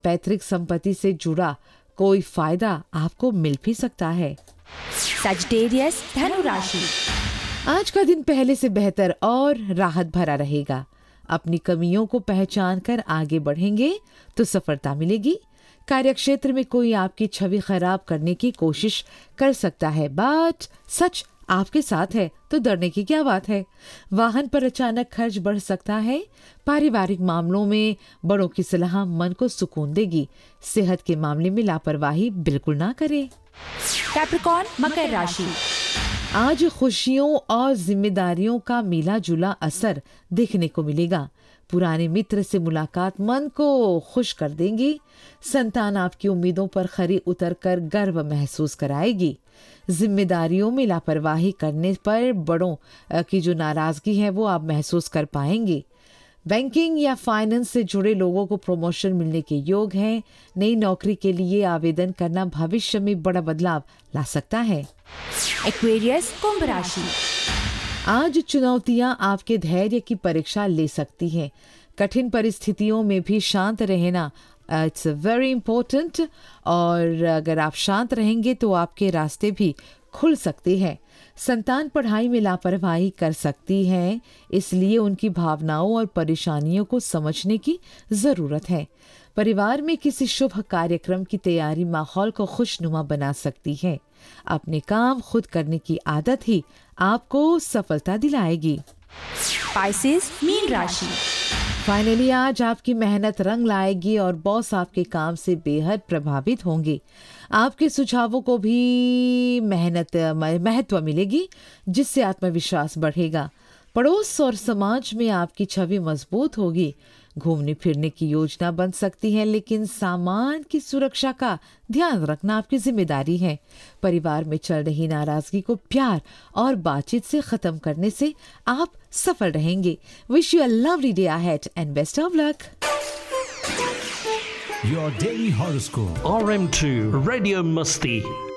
पैतृक संपत्ति से जुड़ा कोई फायदा आपको मिल भी सकता है। सजिटेरियस धनु राशि। आज का दिन पहले से बेहतर और राहत भरा रहेगा। अपनी कमियों को पहचान कर आगे बढ़ेंगे तो सफलता मिलेगी। कार्यक्षेत्र में कोई आपकी छवि खराब करने की कोशिश कर सकता है, बट सच आपके साथ है तो डरने की क्या बात है। वाहन पर अचानक खर्च बढ़ सकता है। पारिवारिक मामलों में बड़ों की सलाह मन को सुकून देगी। सेहत के मामले में लापरवाही बिल्कुल ना करें। कैप्रिकॉर्न मकर राशि। आज खुशियों और जिम्मेदारियों का मिला जुला असर देखने को मिलेगा। पुराने मित्र से मुलाकात मन को खुश कर देंगी। संतान आपकी उम्मीदों पर खरी उतरकर गर्व महसूस कराएगी। जिम्मेदारियों में लापरवाही करने पर बड़ों की जो नाराजगी है वो आप महसूस कर पाएंगे। बैंकिंग या फाइनेंस से जुड़े लोगों को प्रमोशन मिलने के योग हैं। नई नौकरी के लिए आवेदन करना भविष्य में बड़ा बदलाव ला सकता है। एक्वेरियस कुंभ राशि। आज चुनौतियां आपके धैर्य की परीक्षा ले सकती हैं। कठिन परिस्थितियों में भी शांत रहना इट्स वेरी इम्पोर्टेंट, और अगर आप शांत रहेंगे तो आपके रास्ते भी खुल सकते हैं। संतान पढ़ाई में लापरवाही कर सकती है, इसलिए उनकी भावनाओं और परेशानियों को समझने की जरूरत है। परिवार में किसी शुभ कार्यक्रम की तैयारी माहौल को खुशनुमा बना सकती है। अपने काम खुद करने की आदत ही आपको सफलता दिलाएगी। पाइसेस मीन राशि। फाइनली आज आपकी मेहनत रंग लाएगी और बॉस आपके काम से बेहद प्रभावित होंगे। आपके सुझावों को भी महत्व मिलेगी, जिससे आत्मविश्वास बढ़ेगा। पड़ोस और समाज में आपकी छवि मजबूत होगी। घूमने फिरने की योजना बन सकती है, लेकिन सामान की सुरक्षा का ध्यान रखना आपकी जिम्मेदारी है। परिवार में चल रही नाराजगी को प्यार और बातचीत से खत्म करने से आप सफल रहेंगे। Wish you a lovely day ahead and best of luck. Your daily horoscope. RM2 Radio Musti